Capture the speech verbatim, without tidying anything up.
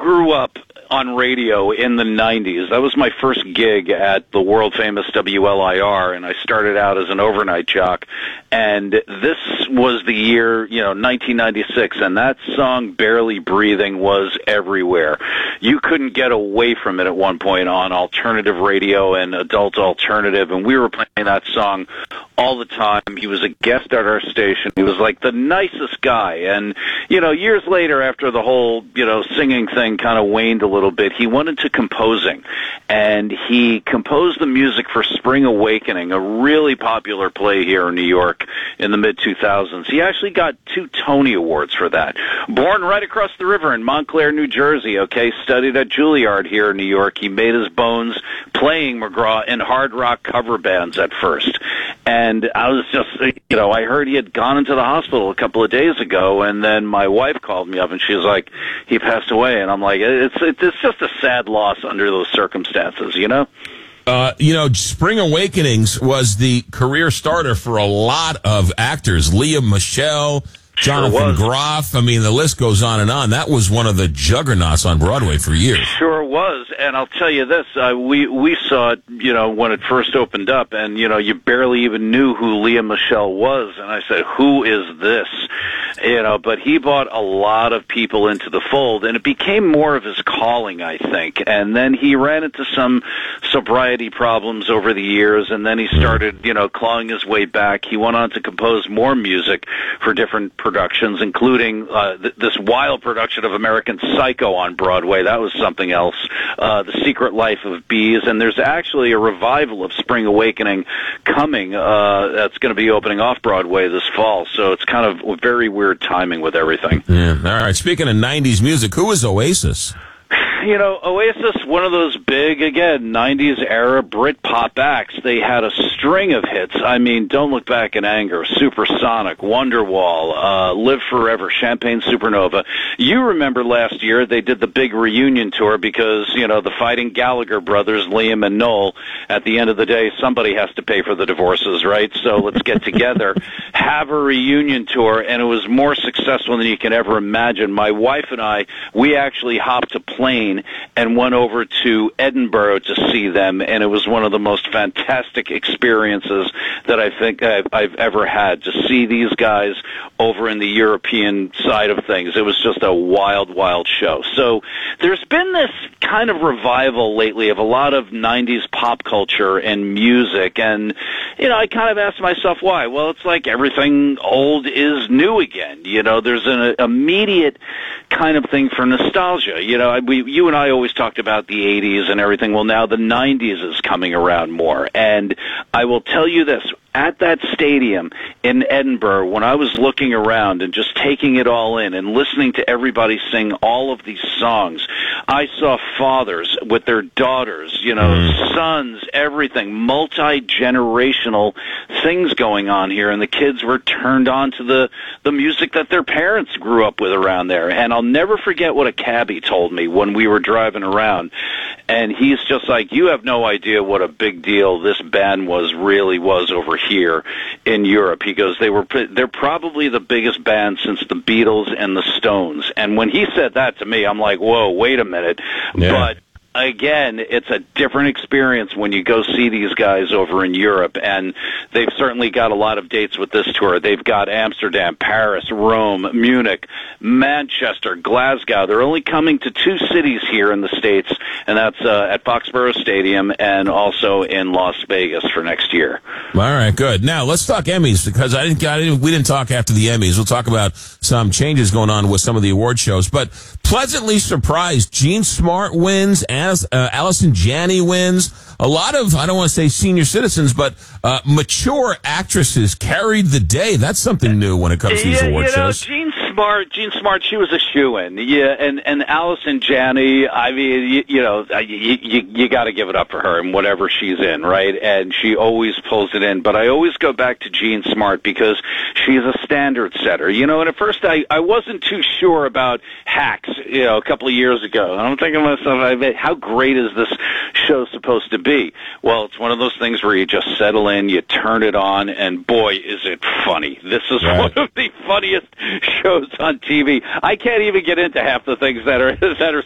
grew up on radio in the nineties. That was my first gig at the world-famous W L I R, and I started out as an overnight jock. And this was the year, you know, nineteen ninety-six, and that song, Barely Breathing, was everywhere. You couldn't get away from it at one point on alternative radio and adult alternative, and we were playing that song all the time. He was a guest at our station. He was like the nicest guy. And, you know, years later, after the whole, you know, singing thing kind of waned a little bit, he went into composing. And he composed the music for Spring Awakening, a really popular play here in New York in the mid two thousands. He actually got two Tony Awards for that. Born right across the river in Montclair, New Jersey, okay, studied at Juilliard here in New York. He made his bones playing McGraw in hard rock cover bands at first. And I was just, you know, I heard he had gone into the hospital a couple of days ago, and then my wife called me up, and she was like, he passed away. And I'm like, it's it's just a sad loss under those circumstances, you know? Uh, you know, Spring Awakenings was the career starter for a lot of actors. Leah Michelle, Jonathan Sure Groff. I mean, the list goes on and on. That was one of the juggernauts on Broadway for years. Sure was. And I'll tell you this, uh, we, we saw it, you know, when it first opened up, and, you know, you barely even knew who Leah Michelle was. And I said, who is this? You know, but he brought a lot of people into the fold, and it became more of his calling, I think. And then he ran into some sobriety problems over the years, and then he started, you know, clawing his way back. He went on to compose more music for different productions, including uh, th- this wild production of American Psycho on Broadway. That was something else. Uh, The Secret Life of Bees, and there's actually a revival of Spring Awakening coming uh, that's going to be opening off Broadway this fall. So it's kind of very weird timing with everything. Yeah. All right. Speaking of nineties music, who was Oasis? You know, Oasis, one of those big, again, nineties era Brit pop acts. They had a string of hits. I mean, Don't Look Back in Anger, Supersonic, Wonderwall, uh, Live Forever, Champagne Supernova. You remember last year they did the big reunion tour because, you know, the Fighting Gallagher brothers, Liam and Noel, at the end of the day, somebody has to pay for the divorces, right? So let's get together, have a reunion tour, and it was more successful than you can ever imagine. My wife and I, we actually hopped a plane and went over to Edinburgh to see them, and it was one of the most fantastic experiences that I think I've, I've ever had, to see these guys over in the European side of things. It was just a wild, wild show. So there's been this kind of revival lately of a lot of nineties pop culture and music, and, you know, I kind of asked myself why. Well, it's like everything old is new again. You know, there's an immediate kind of thing for nostalgia. You know, we, you and I always talked about the eighties and everything. Well, now the nineties is coming around more. And I will tell you this, at that stadium in Edinburgh, when I was looking around and just taking it all in and listening to everybody sing all of these songs, I saw fathers with their daughters, you know, mm. sons, everything, multi-generational things going on here, and the kids were turned on to the, the music that their parents grew up with around there. And I'll never forget what a cabbie told me when we were driving around. And he's just like, you have no idea what a big deal this band was, really was over here in Europe. He goes, they were, they're probably the biggest band since the Beatles and the Stones. And when he said that to me, I'm like, whoa, wait a minute. Yeah. But again, it's a different experience when you go see these guys over in Europe, and they've certainly got a lot of dates with this tour. They've got Amsterdam, Paris, Rome, Munich, Manchester, Glasgow. They're only coming to two cities here in the States, and that's uh, at Foxborough Stadium and also in Las Vegas for next year. All right, good. Now, let's talk Emmys, because I didn't, I didn't, we didn't talk after the Emmys. We'll talk about some changes going on with some of the award shows, but pleasantly surprised, Jean Smart wins, As, uh, Allison Janney wins. A lot of, I don't want to say senior citizens, but uh, mature actresses carried the day. That's something new when it comes to these yeah, award you know, shows. Jean Smart, Jean Smart, she was a shoo-in. Yeah, and, and Allison Janney, I mean, you, you know, you, you, you got to give it up for her in whatever she's in, right? And she always pulls it in. But I always go back to Jean Smart because she's a standard setter. You know, and at first I, I wasn't too sure about Hacks, you know, a couple of years ago. I'm thinking to myself, I mean, how great is this show supposed to be? Well, it's one of those things where you just settle in, you turn it on, and boy, is it funny. This is right. one of the funniest shows on T V. I can't even get into half the things that are that are